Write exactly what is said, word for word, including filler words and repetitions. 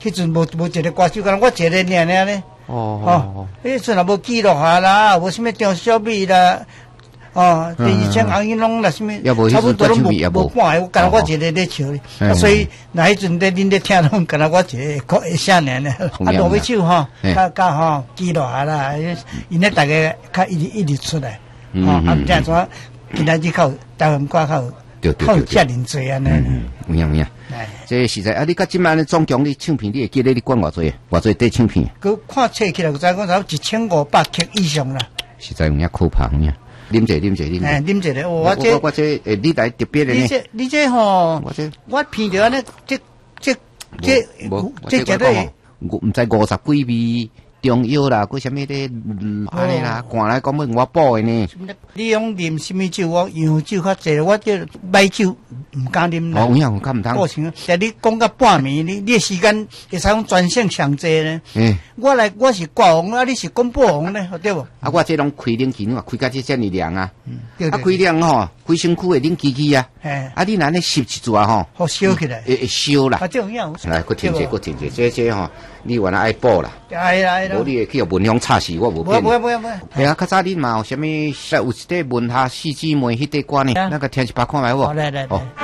迄阵无无一个歌手，敢我一个尔尔咧。 哦哦，迄阵也无记录下啦，无什么张小美啦。哦，第二张红衣拢啦，什么差不多拢无无半个，我敢我一个咧唱咧，所以那迄阵咧恁咧听拢敢我一个会声尔咧，啊罗尾手吼，甲甲吼记录下啦，因咧大家较一直一直出来，吼啊这样说，今仔日靠台湾歌靠靠遮尔济安尼， 有影有影，这实在啊！你甲即摆咧总共你唱片，你会记得你管偌济？偌济底唱片？ 佮看册起来，就知讲差一千五百曲以上啦。 实在有影可怕有影。啉者啉者啉者， 哎，啉者咧，我这我这诶，你来特别的呢？ 你这你这吼，我这我偏着安尼，这这这这这个， 我唔知五十几味中药啦，佮什么咧，安尼啦，看来讲要我补的呢。 你用啉什么酒？我洋酒较济，我这白酒唔敢啉啦。 哦，样我敢唔通。 过程，但你讲到半暝，你你时间会使讲专项上济呢？嗯，我来我是国王啊，你是公布王呢，对不？ 啊，我这拢开冷气嘛，开甲这遮尔凉啊。嗯，啊，开凉吼，开身躯会冷机机啊。哎，啊，你若咧吸一撮吼， 好烧起来， 会会烧啦。 啊，这样。 来，佮停者，佮停者，这这吼，你原来爱补啦。 哎啦哎啦。 无你会去互文风插死，我无变。 不不不不。 哎呀，较早你嘛有啥物？有一块文下四姊妹迄块歌呢？那个听一百看卖好无？ 来来来。